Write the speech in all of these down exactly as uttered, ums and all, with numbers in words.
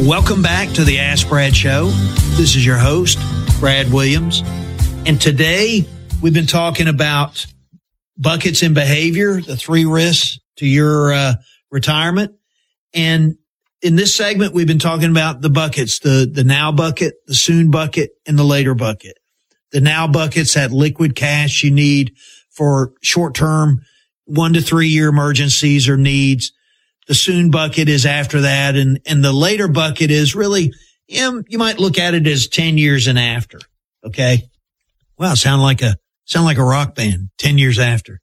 Well, welcome back to the Ask Brad Show. This is your host, Brad Williams. And today we've been talking about buckets in behavior, the three risks to your uh, retirement. And in this segment, we've been talking about the buckets, the, the now bucket, the soon bucket, and the later bucket. The now bucket's that liquid cash you need for short-term one to three year emergencies or needs. The soon bucket is after that. And, and the later bucket is really, you know, you might look at it as ten years and after. Okay. Wow. Sound like a, sound like a rock band ten years after.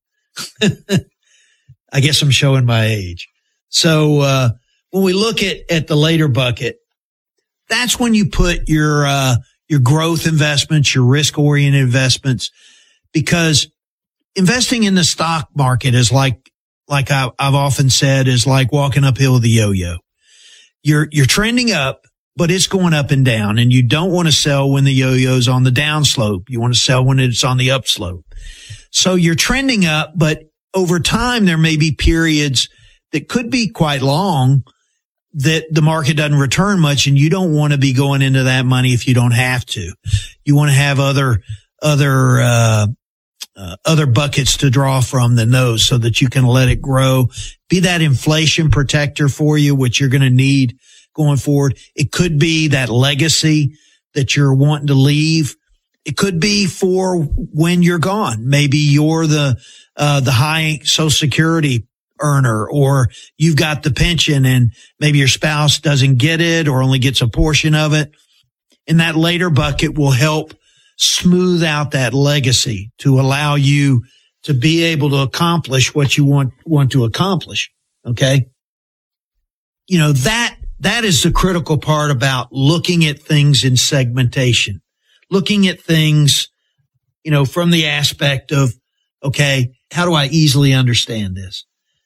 I guess I'm showing my age. So, uh, when we look at, at the later bucket, that's when you put your, uh, your growth investments, your risk oriented investments, because investing in the stock market is like, like I, I've often said, is like walking uphill with a yo-yo. You're, you're trending up, but it's going up and down, and you don't want to sell when the yo-yo's on the down slope. You want to sell when it's on the up slope. So you're trending up, but over time, there may be periods that could be quite long that the market doesn't return much, and you don't want to be going into that money if you don't have to. You want to have other, other, uh, Uh, other buckets to draw from than those so that you can let it grow. Be that inflation protector for you, which you're going to need going forward. It could be that legacy that you're wanting to leave. It could be for when you're gone. Maybe you're the, uh, the high Social Security earner, or you've got the pension and maybe your spouse doesn't get it or only gets a portion of it. And that later bucket will help smooth out that legacy to allow you to be able to accomplish what you want, want to accomplish. Okay. You know, that, that is the critical part about looking at things in segmentation, looking at things, you know, from the aspect of, okay, how do I easily understand this?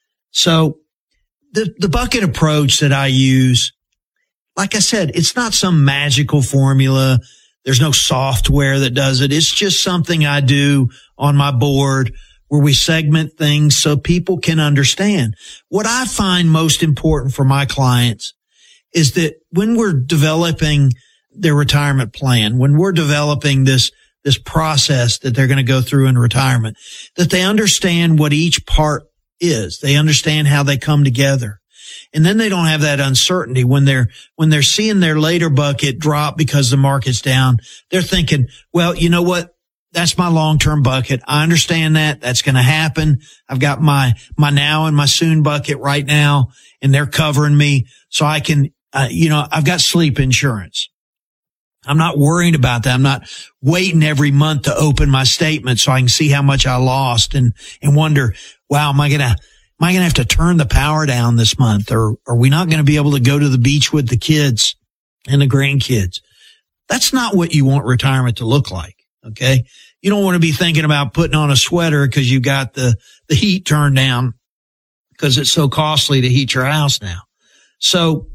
So the, the bucket approach that I use, like I said, it's not some magical formula. There's no software that does it. It's just something I do on my board where we segment things so people can understand. What I find most important for my clients is that when we're developing their retirement plan, when we're developing this, this process that they're going to go through in retirement, that they understand what each part is. They understand how they come together. And then they don't have that uncertainty when they're, when they're seeing their later bucket drop because the market's down. They're thinking, well, you know what? That's my long-term bucket. I understand that. That's going to happen. I've got my, my now and my soon bucket right now, and they're covering me. So I can, uh, you know, I've got sleep insurance. I'm not worried about that. I'm not waiting every month to open my statement so I can see how much I lost and, and wonder, wow, am I going to, Am I going to have to turn the power down this month, or are we not going to be able to go to the beach with the kids and the grandkids? That's not what you want retirement to look like. Okay. You don't want to be thinking about putting on a sweater because you got the, the heat turned down because it's so costly to heat your house now. So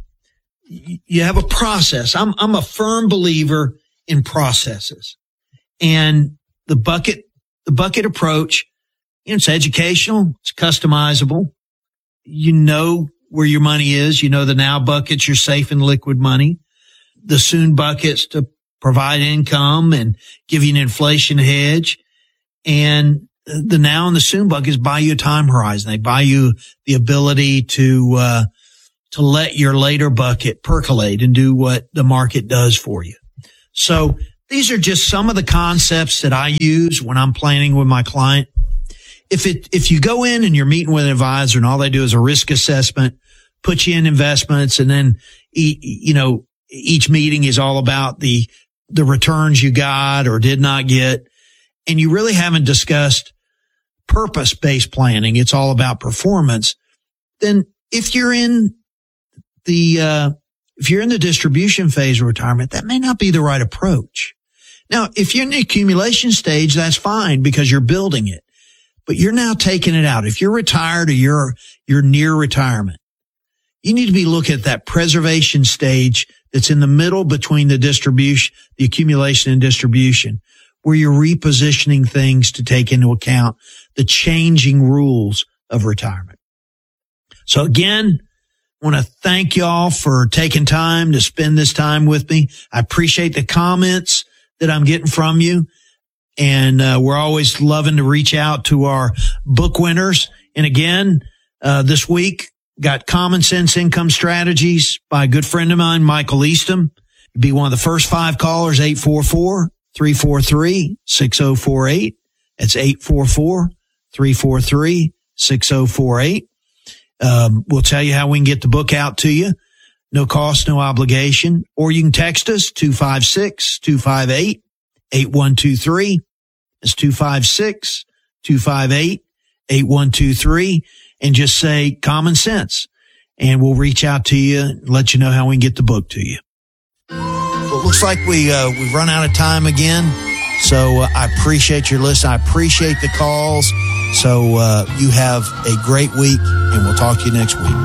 you have a process. I'm, I'm a firm believer in processes, and the bucket, the bucket approach, you know, it's educational. It's customizable. You know where your money is. You know the now buckets, your safe and liquid money. The soon buckets to provide income and give you an inflation hedge. And the now and the soon buckets buy you a time horizon. They buy you the ability to, uh, to let your later bucket percolate and do what the market does for you. So these are just some of the concepts that I use when I'm planning with my client. If it, if you go in and you're meeting with an advisor and all they do is a risk assessment, put you in investments, and then, you know, each meeting is all about the, the returns you got or did not get, and you really haven't discussed purpose-based planning, it's all about performance, then if you're in the, uh, if you're in the distribution phase of retirement, that may not be the right approach. Now, if you're in the accumulation stage, that's fine because you're building it. But you're now taking it out. If you're retired or you're, you're near retirement, you need to be looking at that preservation stage that's in the middle between the distribution, the accumulation and distribution, where you're repositioning things to take into account the changing rules of retirement. So again, want to thank y'all for taking time to spend this time with me. I appreciate the comments that I'm getting from you. And uh, we're always loving to reach out to our book winners. And again, uh, this week, got Common Sense Income Strategies by a good friend of mine, Michael Eastham. Be one of the first five callers, eight four four, three four three, six oh four eight. That's eight four four, three four three, six oh four eight. Um, we'll tell you how we can get the book out to you. No cost, no obligation. Or you can text us, two five six, two five eight, eight one two three. It's two five six, two five eight, eight one two three. And just say Common Sense. And we'll reach out to you and let you know how we can get the book to you. Well, it looks like we, uh, we've run out of time again. So uh, I appreciate your listen. I appreciate the calls. So uh, you have a great week, and we'll talk to you next week.